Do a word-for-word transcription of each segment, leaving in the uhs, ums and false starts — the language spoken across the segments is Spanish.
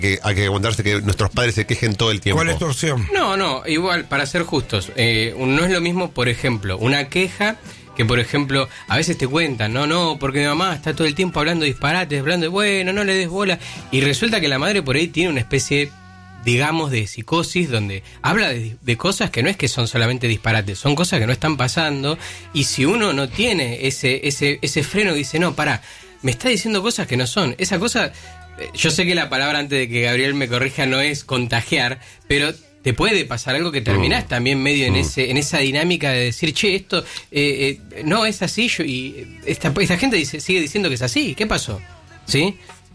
que hay que aguantarse que nuestros padres se quejen todo el tiempo. ¿Cuál es tu opción? No, no, igual, para ser justos, eh, no es lo mismo, por ejemplo, una queja que, por ejemplo, a veces te cuentan, no, no, porque mi mamá está todo el tiempo hablando disparates, hablando de, bueno, no le des bola, y resulta que la madre por ahí tiene una especie, digamos, de psicosis, donde habla de, de cosas que no es que son solamente disparates, son cosas que no están pasando, y si uno no tiene ese, ese, ese freno, dice, no, pará, me está diciendo cosas que no son, esa cosa... Yo sé que la palabra, antes de que Gabriel me corrija, no es contagiar, pero te puede pasar algo que terminás mm. también medio en mm. ese en esa dinámica de decir, che, esto eh, eh, no es así, yo, y esta, esta gente dice, sigue diciendo que es así, ¿qué pasó? ¿Sí?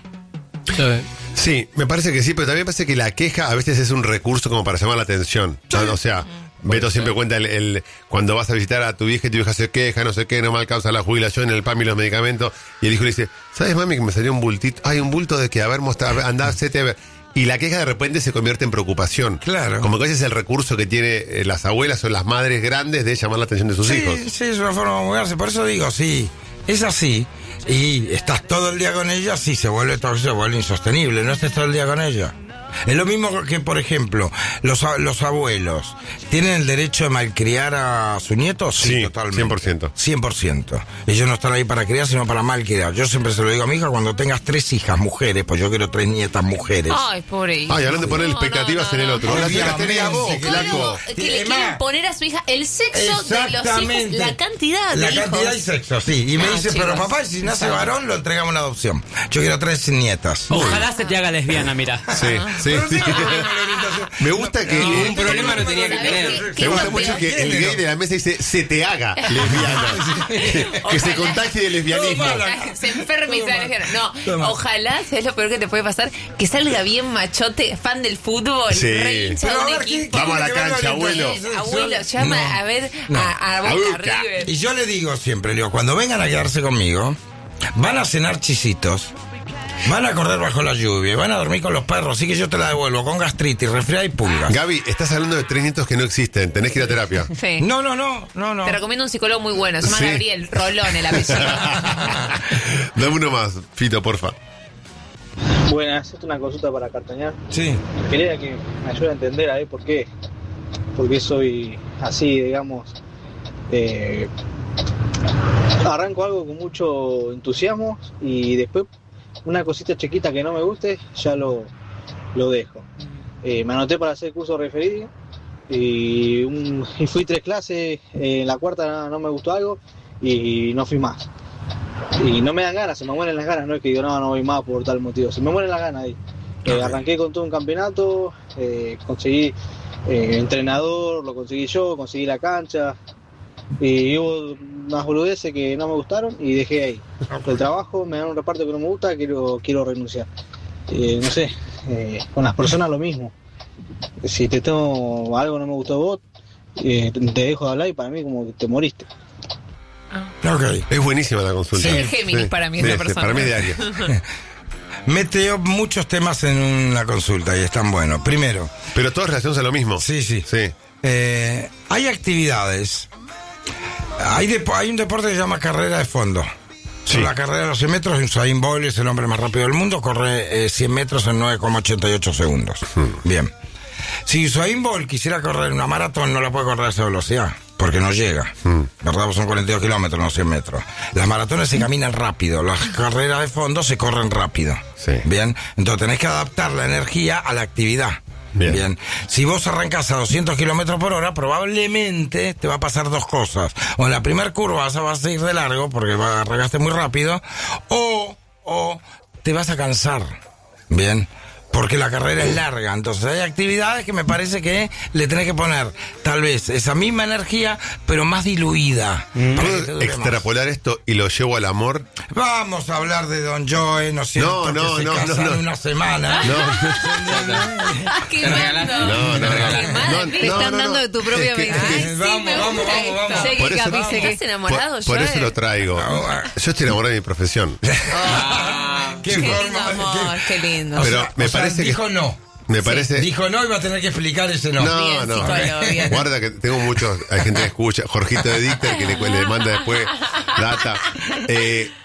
So, sí, me parece que sí, pero también me parece que la queja a veces es un recurso como para llamar la atención, ¿no? O sea... Beto siempre cuenta el, el cuando vas a visitar a tu vieja y tu vieja se queja, no sé qué, no me alcanza la jubilación, el P A M y los medicamentos, y el hijo le dice, ¿sabes, mami, que me salió un bultito? Ay, un bulto de que, a ver, mostrar, andá, hacete a ver. Y la queja de repente se convierte en preocupación. Claro. Como que ese es el recurso que tiene eh, las abuelas o las madres grandes de llamar la atención de sus sí, hijos. Sí, es una forma de moverse, por eso digo, sí, es así, y estás todo el día con ella, sí, se vuelve todo, se vuelve insostenible, no estés todo el día con ella. Es lo mismo que, por ejemplo, los, los abuelos ¿tienen el derecho de malcriar a sus nietos? Sí, sí, totalmente. cien por ciento. cien por ciento. Ellos no están ahí para criar, sino para malcriar. Yo siempre se lo digo a mi hija, cuando tengas tres hijas mujeres, pues yo quiero tres nietas mujeres. Ay, pobre hija. Ay, hablando de poner no, expectativas no, no, en el otro. no, No, no, las tenés a vos, no, flaco. Que le quieren poner a su hija el sexo de los hijos, la cantidad de La hijos. cantidad y sexo, sí. Y me Ah, dice, chicos, pero papá, si nace varón, lo entregamos una adopción. Yo quiero tres nietas. Ojalá se te haga lesbiana, mira. Sí, sí, sí. Me gusta que... ningún problema no tenía que tener. Me gusta mucho que el gay de la mesa dice, se te haga lesbiana. que, que se contagie de lesbianismo. Se enferme y sea lesbiana. No, ojalá, es lo peor que te puede pasar, que salga bien machote, fan del fútbol, sí. re hincha de un equipo. Vamos a la cancha, abuelo. Abuelo, llama no, a ver no. a, a Boca River. Y yo le digo siempre, le digo, cuando vengan a quedarse conmigo, van a cenar chisitos, van a correr bajo la lluvia, van a dormir con los perros, así que yo te la devuelvo con gastritis, resfriada y pulgas. Gaby, estás hablando de tres nietos que no existen, tenés que ir a terapia. Sí. No, no, no, no, no. Te recomiendo un psicólogo muy bueno, se llama Sí. Gabriel Rolón, el apellido. Dame uno más, Fito, porfa. Buenas, esto es una consulta para Cartañar. Sí. Quería que me ayude a entender a ver por qué, por qué soy así, digamos. Eh, arranco algo con mucho entusiasmo y después una cosita chiquita que no me guste, ya lo, lo dejo. Eh, me anoté para hacer curso referido y, un, y fui tres clases, eh, en la cuarta no, no me gustó algo y no fui más. Y no me dan ganas, se me mueren las ganas, no es que digo no, no voy más por tal motivo, se me mueren las ganas ahí. Eh, arranqué con todo un campeonato, eh, conseguí eh, entrenador, lo conseguí yo, conseguí la cancha y hubo unas boludeces que no me gustaron y dejé ahí. El trabajo, me dan un reparto que no me gusta, quiero, quiero renunciar. Eh, no sé, eh, con las personas lo mismo. Si te tengo algo no me gustó vos, eh, te dejo de hablar y para mí como que te moriste. Okay. Es buenísima la consulta. Sí, el Géminis sí. Para mí es la persona. Para mí es de Aries. Metió muchos temas en una consulta y están buenos. Primero. Pero todos relacionados a lo mismo. Sí, sí. sí. Eh, hay actividades. Hay, de, hay un deporte que se llama carrera de fondo. Sí. La carrera de los cien metros, Usain Bolt es el hombre más rápido del mundo, corre eh, cien metros en nueve coma ochenta y ocho segundos. Hmm. Bien. Si Usain Bolt quisiera correr una maratón, no la puede correr a esa velocidad, porque no llega. Hmm. ¿Verdad? Son cuarenta y dos kilómetros, no cien metros. Las maratones se caminan rápido, las carreras de fondo se corren rápido. Sí. Bien. Entonces tenés que adaptar la energía a la actividad. Bien. Bien. Si vos arrancás a doscientos kilómetros por hora, probablemente te va a pasar dos cosas. O en la primera curva vas a, vas a ir de largo porque arrancaste muy rápido, o, o te vas a cansar. Bien. Porque la carrera es larga, entonces hay actividades que me parece que le tenés que poner tal vez esa misma energía, pero más diluida. ¿Puedo extrapolar más esto y lo llevo al amor? Vamos a hablar de Don Joe, ¿no es cierto? No, no, que se no, casan no, no. una semana. No, ¿Qué mando? no, no, no, no, no, te están no, dando no. de tu propia Es que- vida. es que- Ay, sí, vamos, me vamos, gusta vamos, esto. vamos. Sé Por que eso- Capi se vamos. queda enamorado. Por, por yo, eso eh. lo traigo. Yo estoy enamorado de mi profesión. Ah, Qué qué lindo forma- amor, qué lindo. Pero O sea, me o sea, parece que- dijo no. Me parece... Dijo no y va a tener que explicar ese no. No, Bien, no. psicólogo, bien. Guarda que tengo muchos, hay gente que escucha, Jorgito de Dicter que le, le manda después data. Eh,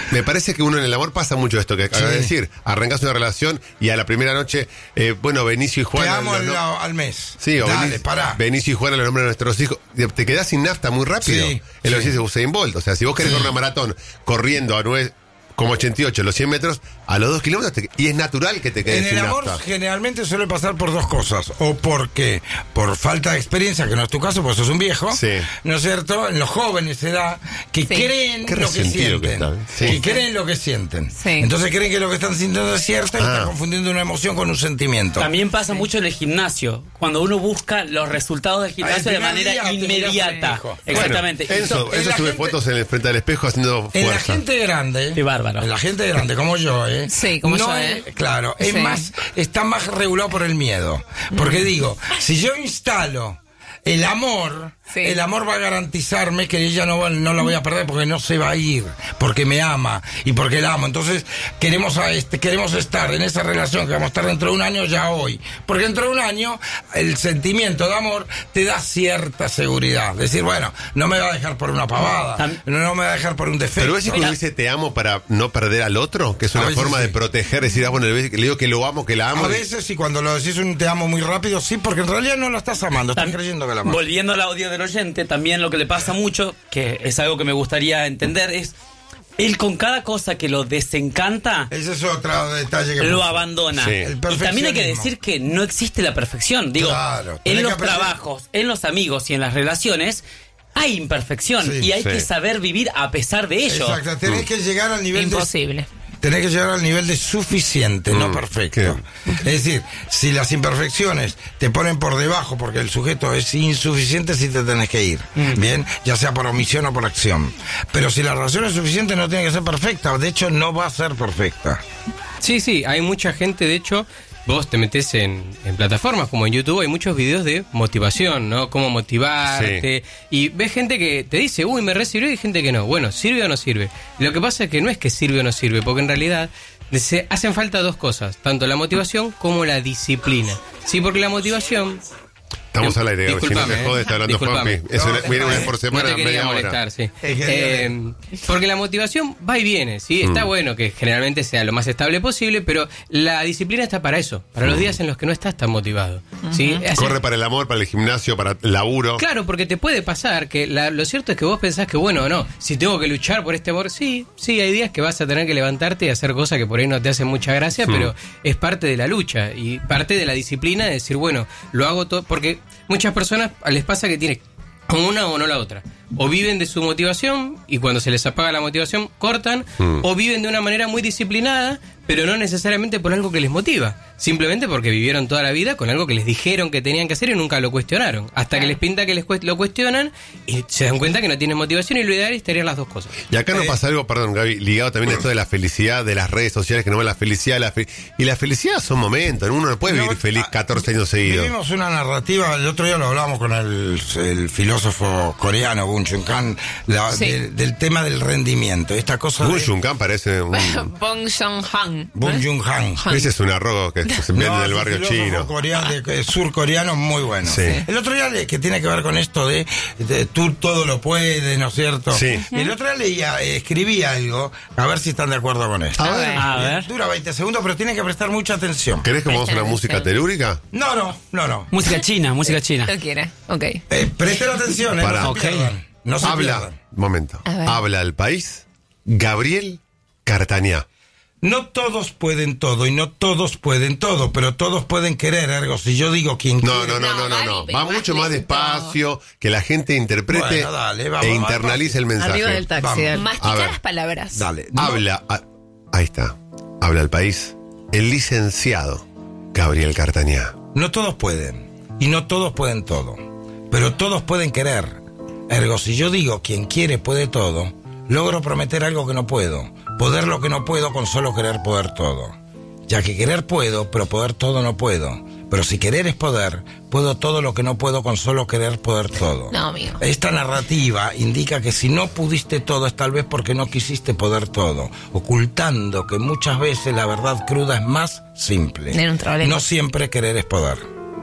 Me parece que uno en el amor pasa mucho esto que acabas de decir. Arrancas una relación y a la primera noche, eh, bueno, Benicio y Juan. Te amo los, al, no, al mes. Sí, o Dale, Benicio, pará. Benicio y Juan a los nombres de nuestros hijos. Te quedás sin nafta muy rápido. Sí, es lo sí. que dice Usain Bolt. O sea, si vos querés Sí. correr una maratón corriendo a nueve, como ochenta y ocho, los cien metros, a los dos kilómetros, te, y es natural que te quedes En el sin amor nafta. generalmente suele pasar por dos cosas. O porque, por falta de experiencia, que no es tu caso, porque sos un viejo, Sí. ¿no es cierto? En los jóvenes se da que Sí. creen Qué lo que resentido que sienten. está, ¿eh? Sí. Que creen lo que sienten. Sí. Entonces creen que lo que están sintiendo es cierto y Ah. están confundiendo una emoción con un sentimiento. También pasa mucho en el gimnasio, cuando uno busca los resultados del gimnasio Al de primer manera día te mirás en el inmediata. espejo. Exactamente. Bueno, Enzo, En Enzo la sube gente- fotos en el frente del espejo haciendo En la fuerza. gente grande, Qué bárbaro. en la gente grande como yo, ¿eh? Sí, como no yo, es- ¿eh? Claro, es Sí. más, está más regulado por el miedo. Porque digo, si yo instalo el amor, Sí. el amor va a garantizarme que ella no, va- no la voy a perder porque no se va a ir, porque me ama y porque la amo. Entonces, queremos a este, queremos estar en esa relación que vamos a estar dentro de un año ya hoy. Porque dentro de un año, el sentimiento de amor te da cierta seguridad. Decir, bueno, no me va a dejar por una pavada, Tam- no me va a dejar por un defecto. Pero ves que uno dice te amo para no perder al otro, que es A una veces forma de sí. proteger, decir, ah, bueno, le le digo que lo amo, que la amo. A veces sí, cuando lo decís un te amo muy rápido, sí, porque en realidad no lo estás amando, estás Tam- creyendo que la amas. Volviendo al audio del oyente, también lo que le pasa mucho, que es algo que me gustaría entender, es él con cada cosa que lo desencanta, Ese es otro detalle que lo puso. abandona. Sí. El Y también hay que perfeccionismo. decir que no existe la perfección. Digo, Claro, tenés en que los aprender- trabajos, en los amigos y en las relaciones hay imperfección Sí, y hay sí. que saber vivir a pesar de ello. Exacto, tenés que llegar al nivel de Imposible. tenés que llegar al nivel de suficiente, no Mm, perfecto. Es decir, si las imperfecciones te ponen por debajo porque el sujeto es insuficiente, sí te tenés que ir. Bien, ya sea por omisión o por acción. Pero si la relación es suficiente, no tiene que ser perfecta. De hecho, no va a ser perfecta. Sí, sí, hay mucha gente, de hecho, vos te metés en, en plataformas como en YouTube, hay muchos videos de motivación, ¿no? Cómo motivarte. Y ves gente que te dice, uy, me recibió, y gente que no. Bueno, ¿sirve o no sirve? Lo que pasa es que no es que sirve o no sirve, porque en realidad se hacen falta dos cosas, tanto la motivación como la disciplina. Sí, porque la motivación... Estamos al aire, Gaby, si no Disculpame, te jode, está hablando disculpame. Juanpi. Es una, No, viene una vez por No semana, te quería media hora. molestar, sí. Es que- Eh, porque la motivación va y viene, ¿sí? Está bueno que generalmente sea lo más estable posible, pero la disciplina está para eso, para los días en los que no estás tan motivado, ¿sí? Hace- Corre para el amor, para el gimnasio, para el laburo. Claro, porque te puede pasar que la- lo cierto es que vos pensás que, bueno, no, si tengo que luchar por este amor, sí, sí, hay días que vas a tener que levantarte y hacer cosas que por ahí no te hacen mucha gracia, pero es parte de la lucha y parte de la disciplina de decir, bueno, lo hago todo, porque muchas personas les pasa que tienen o una o no la otra. O viven de su motivación y cuando se les apaga la motivación cortan, Mm. o viven de una manera muy disciplinada, pero no necesariamente por algo que les motiva, simplemente porque vivieron toda la vida con algo que les dijeron que tenían que hacer y nunca lo cuestionaron. Hasta que les pinta que les cuest- lo cuestionan y se dan cuenta que no tienen motivación y lo ideal es tener las dos cosas. Y acá no Eh, pasa algo, perdón, Gaby, ligado también a esto de la felicidad, de las redes sociales, que no va la felicidad, la fe- y la felicidad son momentos, uno no puede No, vivir feliz ah, catorce años seguidos. Vivimos una narrativa, el otro día lo hablábamos con el, el filósofo coreano Bong Joon-han, la- Sí. del, del tema del rendimiento. Esta cosa Gun de Junkan parece un... Bong Joon-han. Bong Joon-han. Han. Ese es un arroz que se vende No, en el es un barrio filósofo chino. coreano, de- de- surcoreano muy bueno. Sí. El otro día le- que tiene que ver con esto de, de tú todo lo puedes, ¿no es cierto? Sí. Y el otro día leía, eh, escribía algo, a ver si están de acuerdo con esto. A ver. A ver. Dura veinte segundos, pero tiene que prestar mucha atención. ¿Querés que pongamos una música telúrica? No, no, no, no. Música china, música china. Lo quiere. Ok. Eh, presten atención, eh, Para. no se Ok. pierdan. No se Habla, pierdan. momento, A ver. habla el país Gabriel Cartañá. No todos pueden todo y no todos pueden todo, pero todos pueden querer, ergo, si yo digo quien No, quiere... no, no, no, no, Gaby, no. pero Va más mucho más lento. despacio, que la gente interprete Bueno, dale, vamos, e vamos, internalice el mensaje. Arriba del taxi. Vamos. dale. A Mastica ver. las palabras. Dale. No- Habla, a- ahí está, habla el país el licenciado Gabriel Cartañá. No todos pueden, y no todos pueden todo, pero todos pueden querer. Ergo, si yo digo quien quiere puede todo, logro prometer algo que no puedo, poder lo que no puedo con solo querer poder todo. Ya que querer puedo, pero poder todo no puedo. Pero si querer es poder, puedo todo lo que no puedo con solo querer poder todo. No, amigo. Esta narrativa indica que si no pudiste todo es tal vez porque no quisiste poder todo, ocultando que muchas veces la verdad cruda es más simple. Era un problema. No siempre querer es poder.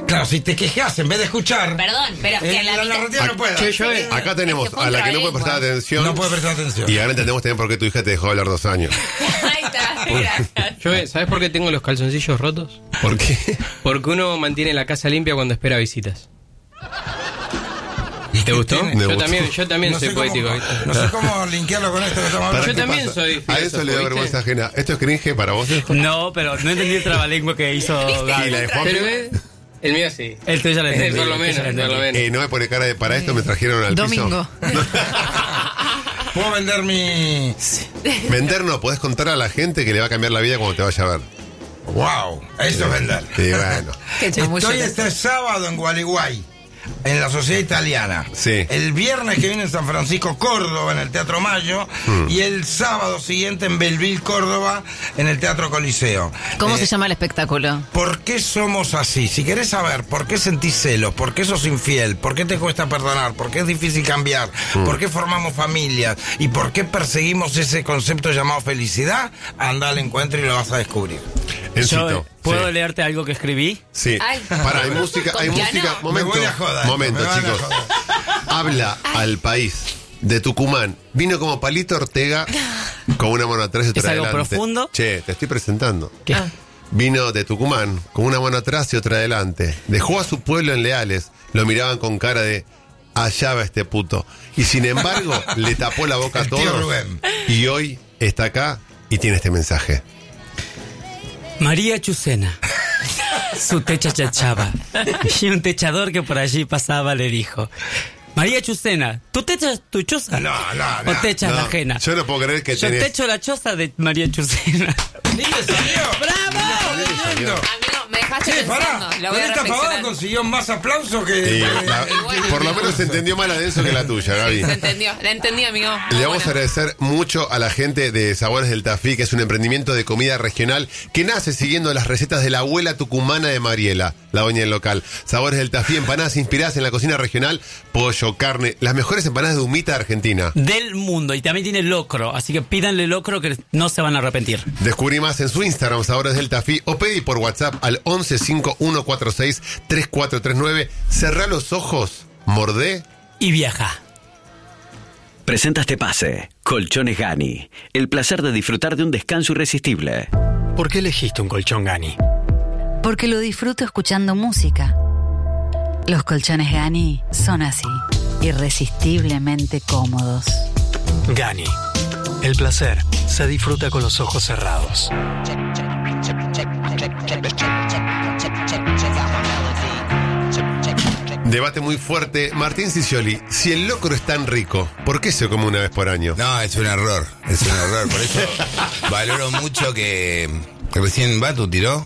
Claro, si te quejas en vez de escuchar. Perdón, pero es que eh, la la mitad- narrativa no puede. Che, yo- acá tenemos Es que fue a la que no puede contralengua. prestar atención. No puede prestar atención. Y ahora entendemos también por qué tu hija te dejó hablar dos años. Ahí está, gracias. Yo, ¿sabes por qué tengo los calzoncillos rotos? ¿Por qué? Porque uno mantiene la casa limpia cuando espera visitas. ¿Y ¿Te qué gustó? tiene? Me Yo gustó. también, yo también No soy sé cómo- poético, ¿viste? No sé cómo linkearlo con esto que estamos Para, hablando. Yo ¿qué también pasa? soy A eso filósofo, le da ¿viste? vergüenza ajena. ¿Esto es cringe para vos? ¿Eh? No, pero no entendí el trabalengua que hizo Gaby. Y la de Juan. Pero eh, el mío sí. El tuyo ya lo entendí. Por lo el menos, tuyo ya lo por lo entendí. menos. Eh, no me pone cara de para esto, me trajeron al Domingo. piso. Puedo vender mi. Vender no, podés contar a la gente que le va a cambiar la vida cuando te vaya a ver. Wow, eso es vender. Sí, bueno. Qué chamuyo Estoy que este sábado en Gualeguay, en la Sociedad Italiana. Sí. El viernes que viene en San Francisco, Córdoba, en el Teatro Mayo. Mm. Y el sábado siguiente en Belleville, Córdoba, en el Teatro Coliseo. ¿Cómo Eh, se llama el espectáculo? ¿Por qué somos así? Si querés saber por qué sentís celos, por qué sos infiel, por qué te cuesta perdonar, por qué es difícil cambiar, por qué formamos familias y por qué perseguimos ese concepto llamado felicidad, anda al encuentro y lo vas a descubrir. Encito. Yo, ¿puedo Sí. leerte algo que escribí? Sí. Ay. Para, hay música, hay ¿Con música. piano? Momento, Me voy a joder, momento, me van a chicos. joder. Habla al país de Tucumán. Vino como Palito Ortega con una mano atrás y otra ¿Es algo adelante. profundo? Che, te estoy presentando. ¿Qué? Ah. Vino de Tucumán con una mano atrás y otra adelante. Dejó a su pueblo en Leales. Lo miraban con cara de allá va este puto. Y sin embargo, le tapó la boca a El tío todos. Rubén. Y hoy está acá y tiene este mensaje. María Chucena. Su techa chachaba. Y un techador que por allí pasaba le dijo: María Chucena, ¿tu techa es tu choza? No, no, no. ¿O techa es No, la ajena? yo no puedo creer que Yo tenés... techo la choza de María Chucena. ¡Ni le salió! ¡Bravo! Amigo, me dejaste Che, pensando. pará, Lo con voy a esta pavada reflexionar. consiguió más aplausos que... Sí, que- la- Igual. por lo menos se entendió más la de eso que la tuya, Gaby. Se entendió, la entendí, amigo. Muy Le vamos a buena. agradecer mucho a la gente de Sabores del Tafí, que es un emprendimiento de comida regional que nace siguiendo las recetas de la abuela tucumana de Mariela, la doña del local. Sabores del Tafí, empanadas inspiradas en la cocina regional, pollo, carne, las mejores empanadas de humita de Argentina. Del mundo. Y también tiene locro. Así que pídanle locro que no se van a arrepentir. Descubrí más en su Instagram, Sabores del Tafí, o pedí por WhatsApp al once cinco uno cuatro seis tres cuatro tres nueve. Cerrá los ojos, mordé. Y viaja. Presenta este pase. Colchones Gani. El placer de disfrutar de un descanso irresistible. ¿Por qué elegiste un colchón Gani? Porque lo disfruto escuchando música. Los colchones Gani son así, irresistiblemente cómodos. Gani. El placer se disfruta con los ojos cerrados. Debate muy fuerte. Martín Cicioli, si el locro es tan rico, ¿por qué se come una vez por año? No, es un error, es un error. Por eso valoro mucho que, que recién Batu tiró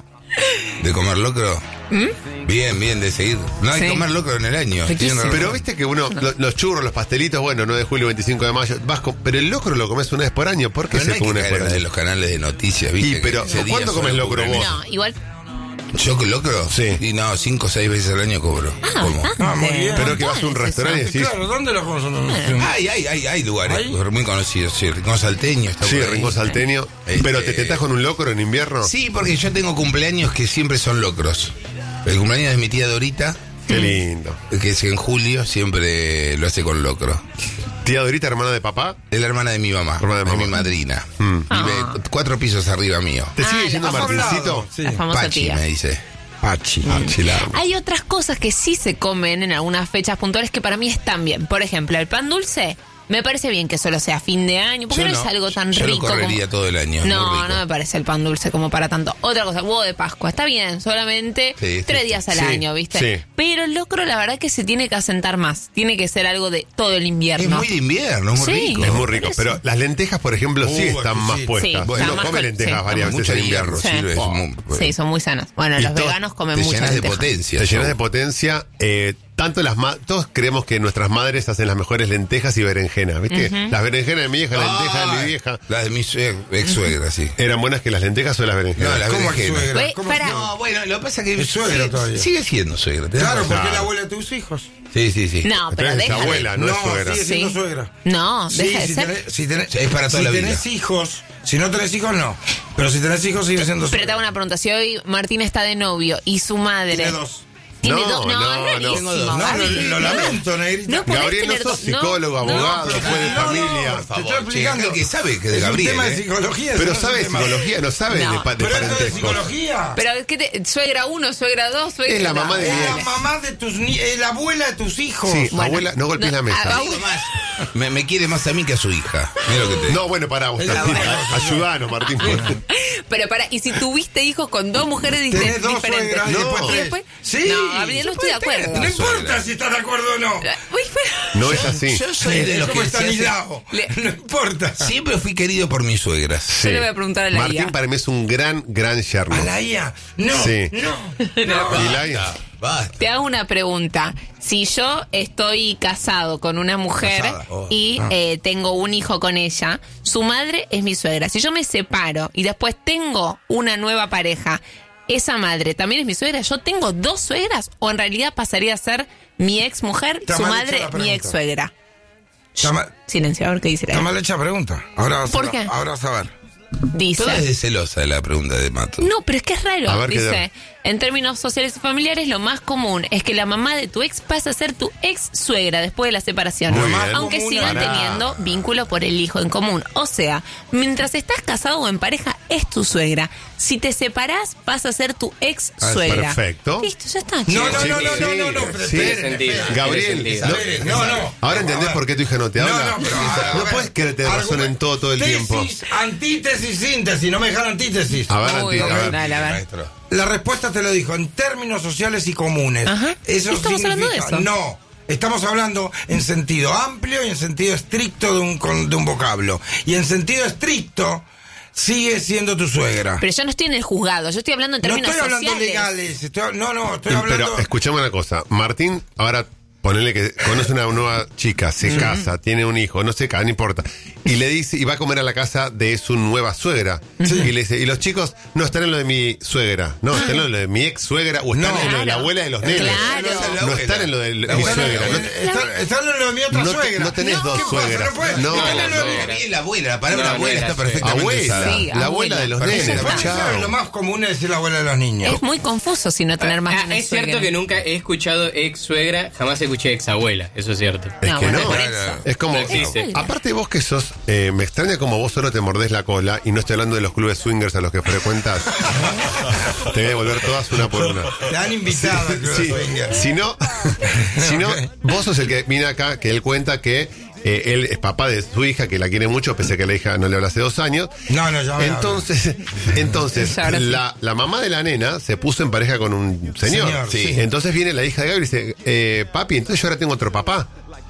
de comer locro. Bien, bien, de seguir. No hay Sí. que comer locro en el año. Tiene razón. Pero viste que uno, lo- los churros, los pastelitos, bueno, nueve de julio, veinticinco de mayo, vas con- pero el locro lo comes una vez por año. ¿Por qué Pero no se hay come que una vez caer por en la de año? los canales de noticias, ¿viste? Y, que pero, ese día ¿cuánto solo comes locro cubren vos? eso. No, igual. ¿Yo con locro? Sí. Y no, cinco o seis veces al año cobro. ¿Cómo? Ah, muy bien. Pero que vas a un restaurante y decís, Claro, ¿dónde lo conocen? Hay, hay, hay, hay lugares ¿Hay? muy conocidos, sí, Rincón Salteño está sí, por ahí. rincón salteño, Este- pero te tentás con un locro en invierno. Sí, porque yo tengo cumpleaños que siempre son locros. El cumpleaños de mi tía Dorita, Qué lindo. que es en julio, siempre lo hace con locro. Tía Dorita, hermana de papá, Es la hermana de mi mamá, Hermana de de mamá. mi madrina. Mm. Vive cuatro pisos arriba mío. ¿te sigue Ah, diciendo la Martincito? Sí. La famosa Pachi tía. me dice. Pachi. Sí, la amo. Hay otras cosas que sí se comen en algunas fechas puntuales que para mí están bien. Por ejemplo, el pan dulce. Me parece bien que solo sea fin de año, porque Yo no, no. es algo tan Yo lo rico correría como... todo el año, es muy No, rico. no me parece el pan dulce como para tanto. Otra cosa, huevo de Pascua, está bien, solamente Sí, sí, tres sí. días al Sí, año, ¿viste? sí. Pero el locro, la verdad que se tiene que asentar más. Tiene que ser algo de todo el invierno. Es muy de invierno, es muy Sí. rico. Es muy rico, Por eso. pero las lentejas, por ejemplo, sí Uh, están más sí. puestas. Sí, Bueno, está no más come con- lentejas sí, varias con veces mucho en invierno. hierro. sirve, es muy- Sí, son muy sanas. Bueno, Y los todo- veganos comen Te mucha llenas de lenteja. potencia. Te llenas yo. de potencia. eh, tanto las ma- todos creemos que nuestras madres hacen las mejores lentejas y berenjenas, ¿viste? Las berenjenas de mi vieja, la lenteja de mi Ay, vieja. La de mi sue- ex suegra, sí. ¿Eran buenas que las lentejas o las berenjenas? No, las ¿Cómo es berenjenas. suegra? Güey, ¿Cómo para- es No, bueno, lo que pasa es que Es suegra sigue, todavía. sigue siendo suegra. tenés Claro, razón. porque es Claro. la abuela de tus hijos. Sí, sí, sí. No, pero Entonces es deja de- abuela, no, es suegra. sigue siendo Sí. suegra. No, Sí, deja de si ser. tenés, si tenés, Es para toda si la vida. tenés hijos, si no tenés hijos, no. Pero si tenés hijos, sigue siendo Pero te suegra. hago una pregunta. Si hoy Martín está de novio y su madre... Tiene dos. Tiene No, dos. No, no, es no. rarísimo, No, Gaby. lo, lo lamento, Negrita. No podés Gabriel, no tener sos dos- psicólogo, no, abogado, no, fue de no, no, familia. por favor, Te estoy explicando. El que sabe que de es Gabriel, un tema ¿eh? de psicología. Pero eso no es sabe un tema- psicología, no sabe No. de, pa- de Pero esto es parentesco. psicología. Pero es que te- suegra uno, suegra dos, suegra Es la mamá de Es mi la ex. mamá de tus ni es la abuela de tus hijos. Sí, Bueno, abuela, no golpees no, la mesa. ah, Digo más, me, me quiere más a mí que a su hija. Mira lo que te digo. No, bueno, pará, vos Es la también. abuela. Ayudanos, Martín. Pero para, ¿y si tuviste hijos con dos mujeres dif- Tenés dos diferentes? suegras y No. después ¿Y tres. después? Sí. No, Gabriel, no estoy de acuerdo. No importa si estás de acuerdo o no. Uy, pero- No es así. Yo soy de Es los como que se hace- Estanislao. Le- No importa. Siempre fui querido por mis suegras. Sí. Yo le voy a preguntar a la Martín I A. para mí es un gran, gran yerno. ¿A la I A? No. Sí. No. ¿Y la I A? Basta, basta. Te hago una pregunta. Si yo estoy casado con una mujer Casada, oh. y Ah. eh, tengo un hijo con ella, su madre es mi suegra. Si yo me separo y después tengo una nueva pareja, ¿esa madre también es mi suegra? ¿Yo tengo dos suegras? ¿O en realidad pasaría a ser mi ex mujer, Está su mal madre, hecha la mi pregunta. ex suegra? Está mal, Silencio, a ver qué dice la está I A. mal hecha pregunta. Ahora vas, ¿Por a, qué? ahora vas a ver. Dice. Toda es de celosa de la pregunta de Mato. No, pero es que es raro. A ver qué Dice, da. en términos sociales y familiares, lo más común es que la mamá de tu ex pase a ser tu ex suegra después de la separación. Muy bien. Aunque Común, sigan pará. teniendo vínculo por el hijo en común. O sea, mientras estás casado o en pareja, es tu suegra. Si te separás, pasa a ser tu ex Ah, suegra. perfecto. Listo, ya está. No, chicos. no, Sí, no, no, sí, no, no, no, pero sí. esperen, Tiene sentido. esperen. Gabriel, Tiene no- sentido. No, no. ahora entendés A ver. por qué tu hija no te No, habla. no, pero, a no ver. puedes querer tener razón Argumen- en todo todo el Tesis, tiempo. Antítesis, síntesis. No me dejan antítesis. A ver, Uy, anti- a ver. dale, a ver. Maestro. La respuesta te lo dijo en términos sociales y comunes. Ajá. Eso Estamos hablando de significa- eso. No. Estamos hablando en sentido amplio y en sentido estricto de un, con- de un vocablo. Y en sentido estricto, sigue siendo tu suegra. Pero yo no estoy en el juzgado, yo estoy hablando en No términos estoy hablando sociales. legales. estoy- no, no, estoy hablando. Pero escuchame una cosa. Martín, ahora ponele que conoce una nueva chica, se casa, tiene un hijo, no se casa, no importa. Y le dice, y va a comer a la casa de su nueva suegra. Y le dice, y los chicos no están en lo de mi suegra, no, están en lo de mi ex suegra o están No. en lo de la Claro. abuela de los nenes. Claro. No están en lo de La mi abuela. suegra. No, Están, están en lo de mi otra No te- suegra. no tenés dos ¿Qué pasa? suegras. No, puede- No, están en lo de mi- Para mí es la abuela, la palabra No, abuela no está era perfectamente abuela, usada. Sí, la abuela. abuela de los Para mí nenes. es Puede ser, chao. lo más común es decir la abuela de los niños. Es muy confuso si no tener más Ah, de una es cierto suegra. que nunca he escuchado ex suegra, jamás escuché ex abuela, eso es cierto. Es No, que bueno, no, por eso. es como, No existe. aparte vos que sos, eh, me extraña como vos solo te mordés la cola y no estoy hablando de los clubes swingers a los que frecuentas. Te voy a devolver todas una por una. Te han invitado al Club Sí, Swinger. si no, si no, Ok. vos sos el que viene acá, que él cuenta que eh, él es papá de su hija, que la quiere mucho, pese a que la hija no le habla hace dos años. No, no, ya me Entonces, entonces Ya, ahora sí. la, la mamá de la nena se puso en pareja con un señor. Señor, sí. Entonces viene la hija de Gabriel y dice, eh, papi, entonces yo ahora tengo otro papá.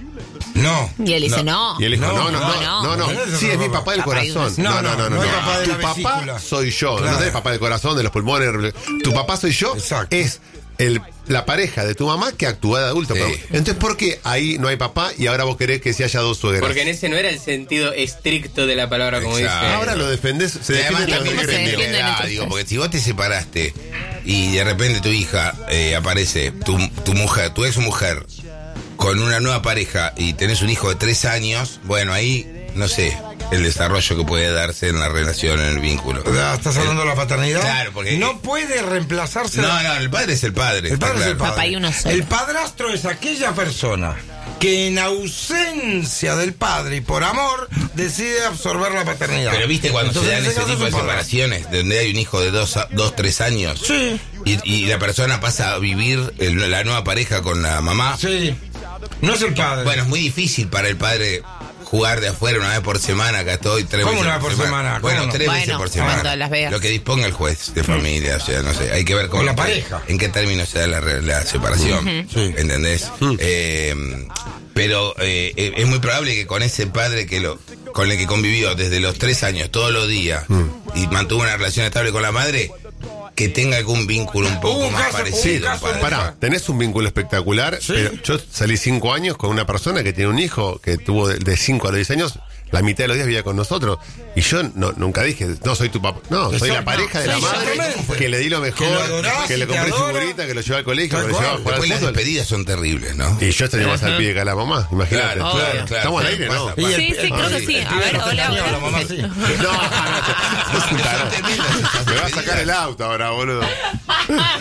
No. Y él dice, no. Y él dijo, No, no, no, no, no, no. no, no, No es sí, otro es mi papá. papá del Papá de corazón. un- No, no, no, no, no es no. papá de Tu la vesícula. papá soy yo, Claro. no es papá del corazón, de los pulmones. Tu papá soy yo, Exacto. es el, la pareja de tu mamá que actúa de adulto. Sí. Pero- entonces, ¿por qué ahí no hay papá y ahora vos querés que sí haya dos suegras? Porque en ese no era el sentido estricto de la palabra, como Exacto. dice. Ahora lo defendés, se Y además defiende también la ¿cómo se depende de defienden la edad, entre digo, ustedes? porque si vos te separaste y de repente tu hija eh, aparece, tu, tu mujer, tu ex mujer, con una nueva pareja y tenés un hijo de tres años, bueno, ahí, no sé, el desarrollo que puede darse en la relación, en el vínculo. Ah, ¿estás hablando de la paternidad? Claro, porque- No puede reemplazarse. No, no, el padre es el padre. El está padre es el claro. padre. Papá y uno solo. El padrastro es aquella persona que en ausencia del padre y por amor decide absorber la paternidad. Pero viste cuando Entonces, se dan en ese caso tipo de es un padre. separaciones, donde hay un hijo de dos, a- dos tres años, Sí. y, y la persona pasa a vivir el- la nueva pareja con la mamá. Sí. No es el padre. Bueno, es muy difícil para el padre jugar de afuera una vez por semana, acá estoy tres ¿Cómo veces una vez por semana? ¿Cómo Bueno, no? tres Bueno, veces por cuando semana. las veas. Lo que disponga el juez de familia, o sea, no sé, hay que ver cómo O la pareja. en qué términos se da la, re- la separación, Sí. ¿entendés? Eh, pero eh, eh, es muy probable que con ese padre que lo con el que convivió desde los tres años, todos los días, y mantuvo una relación estable con la madre, que tenga algún vínculo un poco Hubo un más caso- parecido. hubo un caso padre. muy Pará, tenés un vínculo espectacular, Sí. pero yo salí cinco años con una persona que tiene un hijo que tuvo de, de cinco a diez años, la mitad de los días vivía con nosotros. Y yo no, nunca dije, no soy tu papá. No, soy la Exacto. pareja de la Sí, madre exactamente. que le di lo mejor, Que lo adorás, que le que compré te adora. figurita, que lo llevé al colegio, Tal que lo llevaba a cual. jugar al Después las fútbol. despedidas son terribles, ¿no? Y yo tenía más al pie que a la mamá, imagínate. Claro, claro, claro. Estamos al aire, ¿no? Pasa, Y el- Sí, sí, el- creo el- que sí. el A pibe ver, no hola, tenía, hola. la mamá sí. No, no, no, es un tarado. Me va a sacar el auto ahora, boludo. Es como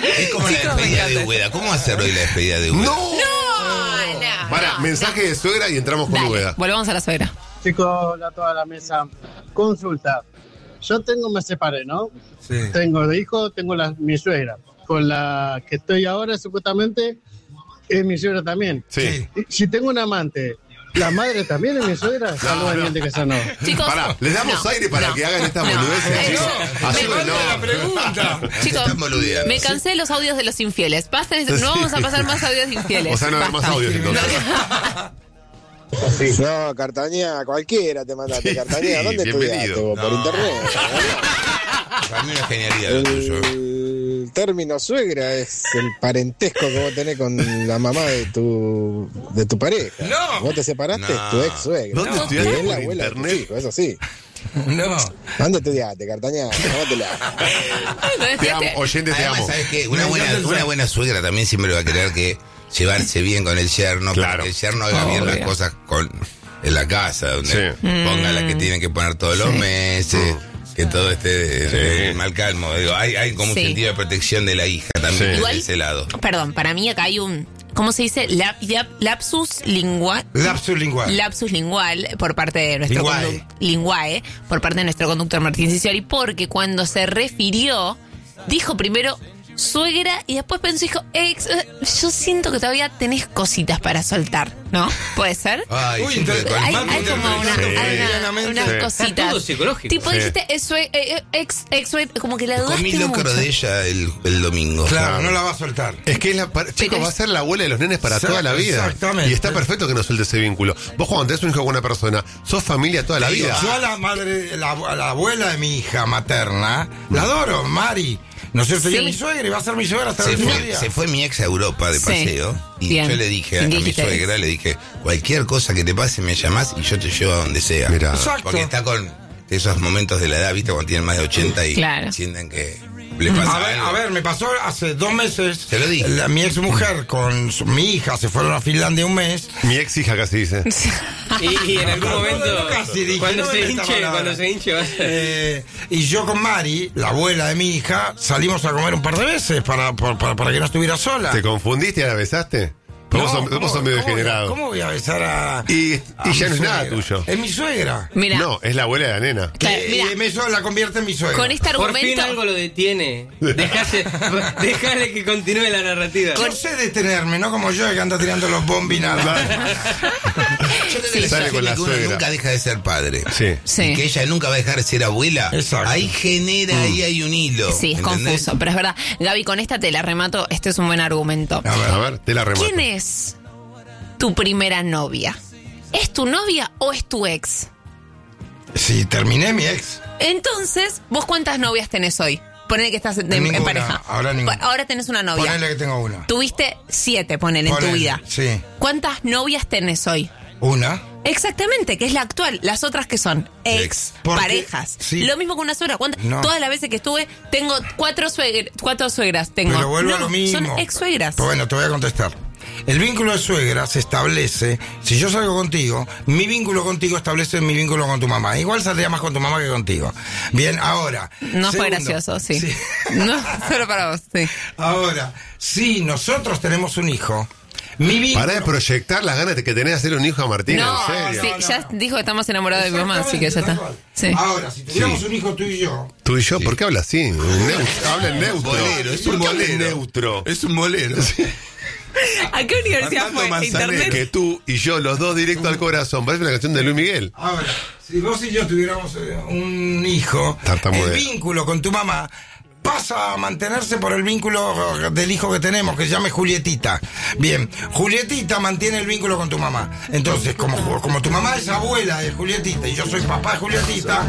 la Chicos, me despedida de encanta. Úbeda. ¿Cómo hacer hoy la despedida de Úbeda? ¡No! No, no. Para, no, mensaje no. de suegra y entramos con Dale, Úbeda. volvamos a la suegra. Chicos, a toda la mesa. Consulta. Yo tengo, me separé, ¿no? Sí. Tengo de hijo, tengo la, mi suegra. Con la que estoy ahora, supuestamente, es mi suegra también. Sí. Y si tengo un amante, ¿la madre también es mi suegra? Saludos, no. gente que sanó. Chicos, Pará, les damos no, aire para no, que hagan estas no. boludeces, Eh, chicos. no. Ayúdenlo. la pregunta. Chicos, Están boludeando. me cansé de los audios de los infieles. Basta, no vamos a pasar más audios de infieles. O sea, no va a haber más Basta. audios entonces. No, Cartañá, cualquiera te mandaste, Sí, Cartañá. sí, ¿Dónde bienvenido. estudiaste vos? Por No. internet. Para mí una genialidad lo tuyo. El término suegra es el parentesco que vos tenés con la mamá de tu de tu pareja. No. Vos te separaste, No. tu ex suegra. ¿Dónde Y estudiaste es la por abuela de tus internet? hijos, eso sí. No. ¿Dónde estudiaste, Cartañá? Tómatela. Te amo, oyente, te Además, amo. ¿sabes qué? Una Me buena, encanta el una ser. buena suegra también siempre va a querer que llevarse bien con el yerno, Claro. para que el yerno haga bien las Obvio. cosas con en la casa, donde Sí. ponga la que tienen que poner todos los meses, que todo esté eh, Sí. mal calmo. Digo, hay, hay como un Sí. sentido de protección de la hija también Sí. de Igual- ese lado. Perdón, para mí acá hay un, ¿cómo se dice? Lap- lap- lapsus lingual. Lapsus lingual. Lapsus lingual por parte de nuestro Linguae. conduc- linguae, por parte de nuestro conductor Martín Cicioli, porque cuando se refirió, dijo primero suegra y después pensó, dijo, ex, eh, yo siento que todavía tenés cositas para soltar, ¿no? ¿Puede ser? Ay, Uy, siempre entonces- con- Hay, Martín hay como una, Sí. hay una- Medianamente. unas Sí. cositas. Está todo psicológico. Tipo, Sí. dijiste, es sue- eh, ex, ex, sue- como que la dudaste comí locro mucho. de ella el, el domingo. Claro, no la va a soltar. Es que es la, para- chicos, es- va a ser la abuela de los nenes para Exacto, toda la vida. exactamente. Y está perfecto que no suelte ese vínculo. Vos cuando tenés un hijo con una persona, sos familia toda la Te digo, vida. Yo a la madre, la, a la abuela de mi hija materna, la adoro, Mari. ¿No es cierto? Sí. Yo mi suegra y va a ser mi suegra hasta Se el último fue, día. se fue mi ex a Europa de Sí. paseo y Bien. yo le dije a, ¿Y a qué mi dijiste? suegra, le dije, cualquier cosa que te pase me llamás y yo te llevo a donde sea. Mirá. Exacto. Porque está con esos momentos de la edad, viste, cuando tienen más de ochenta y Claro. sienten que le pasa A ver, algo. a ver, me pasó hace dos meses. Te lo dije. La- mi ex mujer con su- mi hija se fueron a Finlandia un mes. Mi ex hija casi dice. Y, y en algún No, no, momento, no, casi dije, cuando, no se en esta hinche, palabra. cuando se hinche, va a ser. Eh, y yo con Mari, la abuela de mi hija, salimos a comer un par de veces para, para, para, para que no estuviera sola. ¿Te confundiste y la besaste? No, vos sos, ¿cómo- vos sos medio cómo voy a- degenerado. ¿Cómo voy a besar a.? Y, a y ya mi no es nada suegra? tuyo. Es mi suegra. Mira, No, es la abuela de la nena. Claro, Que- mira. y eso la convierte en mi suegra. con este Por fin argumento... algo lo detiene. Dejase, dejale que continúe la narrativa. Yo sé detenerme, no como yo que anda tirando los bombinales. Yo creo que la Sale gente con la que uno suegra. nunca deja de ser padre. Sí. Sí. Y que ella nunca va a dejar de ser abuela. Exacto. Ahí genera, ahí hay un hilo. Sí, es ¿entendés? confuso, pero es verdad. Gaby, con esta te la remato. Este es un buen argumento. A ver, a ver, te la remato. ¿Quién es tu primera novia? ¿Es tu novia o es tu ex? Sí, terminé mi ex. Entonces, ¿vos cuántas novias tenés hoy? Ponele que estás de- en Ninguna, pareja. ahora ninguna. Bueno, ahora tenés una novia. Ponele que tengo una. Tuviste siete, ponele, en tu Ponele, vida. Sí. ¿Cuántas novias tenés hoy? Una. Exactamente, que es la actual. Las otras que son ex, Ex. Porque- parejas. sí. Lo mismo con una suegra. ¿Cuántas? No. Todas las veces que estuve, tengo cuatro, suegr- cuatro suegras. Tengo. Pero vuelvo No, a lo mismo. Son ex suegras. Pues bueno, te voy a contestar. El vínculo de suegra se establece, si yo salgo contigo, mi vínculo contigo establece mi vínculo con tu mamá. Igual saldría más con tu mamá que contigo. Bien, ahora. No fue segundo, gracioso, sí. No, solo para vos, sí. Ahora, si nosotros tenemos un hijo, mi vínculo... Pará de proyectar las ganas que tenés de hacer un hijo a Martina, No, en serio. sí, ya dijo que estamos enamorados de mi mamá, así que ya está. Sí. Ahora, si tuviéramos un hijo tú y yo, Tú y yo, ¿por qué hablas así? Neutro, habla en neutro. Bolero, es ¿Por un qué hablas en bolero. neutro? Es un bolero. ¿A qué universidad Fernando fue? Manzanero, ¿Internet? Que tú y yo, los dos directo al corazón. Parece una canción de Luis Miguel. ahora, si vos y yo tuviéramos eh, un hijo, Tartamudea. el vínculo con tu mamá pasa a mantenerse por el vínculo del hijo que tenemos, que se llama Julietita. Bien, Julietita mantiene el vínculo con tu mamá. Entonces, como, como tu mamá es abuela de Julietita y yo soy papá de Julietita,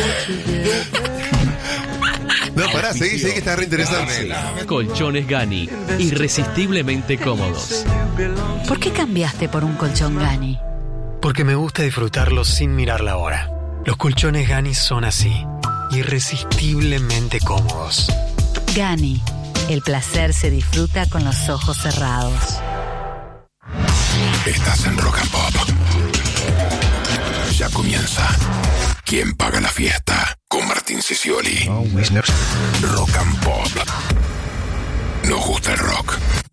No, pará, seguí, seguí que está re interesante. Colchones Gani, irresistiblemente cómodos. ¿Por qué cambiaste por un colchón Gani? Porque me gusta disfrutarlo sin mirar la hora. Los colchones Gani son así, irresistiblemente cómodos. Gani, el placer se disfruta con los ojos cerrados. Estás en Rock and Pop. Ya comienza. ¿Quién paga la fiesta? Con Martín Cicioli. Rock and Pop. nos gusta el rock.